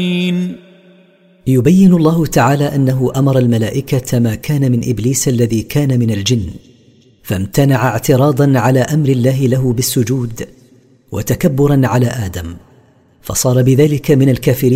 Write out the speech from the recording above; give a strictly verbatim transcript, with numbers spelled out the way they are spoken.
يبين الله تعالى أنه أمر الملائكة ما كان من إبليس الذي كان من الجن، فامتنع اعتراضا على أمر الله له بالسجود وتكبرا على آدم، فصار بذلك من الكافرين